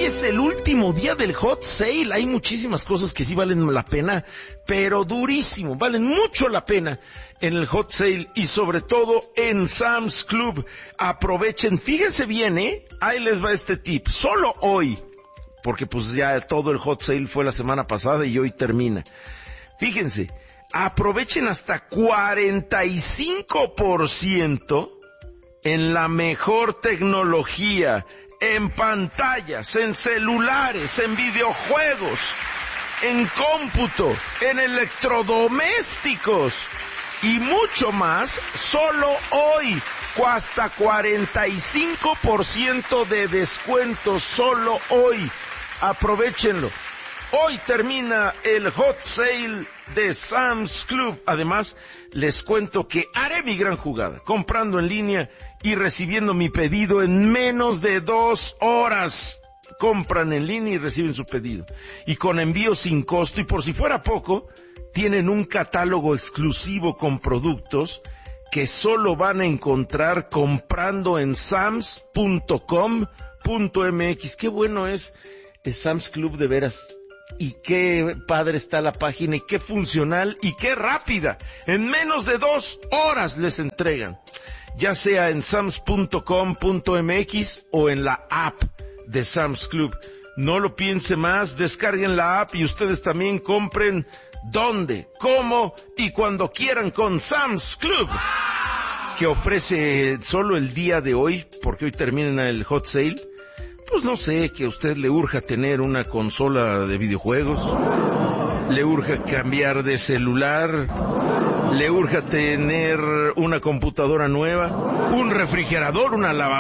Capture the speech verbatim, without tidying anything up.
hoy es el último día del hot sale. Hay muchísimas cosas que sí valen la pena, pero durísimo, valen mucho la pena en el hot sale y sobre todo en Sam's Club. Aprovechen, fíjense bien, ¿eh? Ahí les va este tip. Solo hoy, porque pues ya todo el hot sale fue la semana pasada y hoy termina. Fíjense, aprovechen hasta cuarenta y cinco por ciento en la mejor tecnología, en pantallas, en celulares, en videojuegos, en cómputo, en electrodomésticos y mucho más, solo hoy, hasta cuarenta y cinco por ciento de descuento, solo hoy. Aprovechenlo. Hoy termina el hot sale de Sam's Club. Además, les cuento que haré mi gran jugada, comprando en línea y recibiendo mi pedido en menos de dos horas. Compran en línea y reciben su pedido. Y con envío sin costo, y por si fuera poco, tienen un catálogo exclusivo con productos que solo van a encontrar comprando en sams punto com punto mx. Qué bueno es el Sam's Club, de veras. Y qué padre está la página, y qué funcional, y qué rápida. En menos de dos horas les entregan. Ya sea en sams punto com punto mx o en la app de Sam's Club. No lo piense más, descarguen la app y ustedes también compren donde, cómo y cuando quieran con Sam's Club, que ofrece solo el día de hoy, porque hoy termina el hot sale. Pues no sé, que a usted le urja tener una consola de videojuegos, le urja cambiar de celular, le urja tener una computadora nueva, un refrigerador, una lavadora.